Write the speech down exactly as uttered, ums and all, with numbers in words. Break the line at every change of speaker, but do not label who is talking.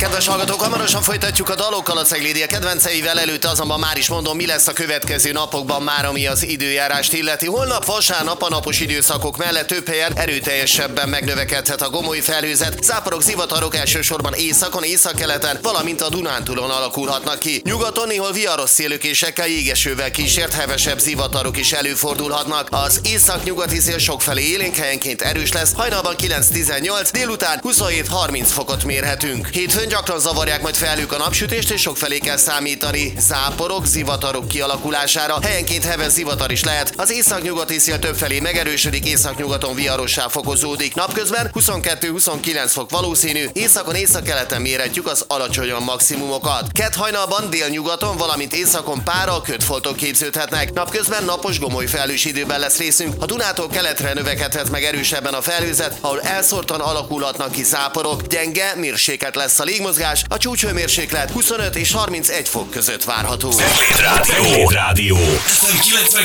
Kedves hallgatók, hamarosan folytatjuk a dalokkal a Ceglédia kedvenceivel, előtte azonban már is mondom, mi lesz a következő napokban már, ami az időjárást illeti. Holnap vasárnap a napos időszakok mellett több helyen erőteljesebben megnövekedhet a gomoly felhőzet. Záporok, zivatarok elsősorban északon, északkeleten, valamint a Dunántúlon alakulhatnak ki. Nyugaton néhol viharos szélökésekkel, jégesővel kísért hevesebb zivatarok is előfordulhatnak. Az északnyugati szél sokfelé élénk, helyenként erős lesz, hajnalban kilenc-tizennyolc, délután huszonhét-harminc fokot mérhetünk. Hétfőn gyakran zavarják majd felhők a napsütést, és sokfelé kell számítani záporok, zivatarok kialakulására. Helyenként heves zivatar is lehet. Az északnyugati szél többfelé megerősödik, északnyugaton viharossá fokozódik. Napközben huszonkettő-huszonkilenc fok valószínű, északon, északkeleten mérhetjük az alacsonyabb maximumokat. Kedd hajnalban délnyugaton, valamint északon pára, kötfoltok képződhetnek. Napközben napos, gomoly felhős időben lesz részünk. A Dunától keletre növekedhet meg erősebben a felhőzet, ahol elszórtan alakulhatnak ki záporok. Gyenge, mérsékelt lesz a légmozgás, a csúcshőmérséklet huszonöt és harmincegy fok között várható.
Cegléd Rádió. Cegléd Rádió.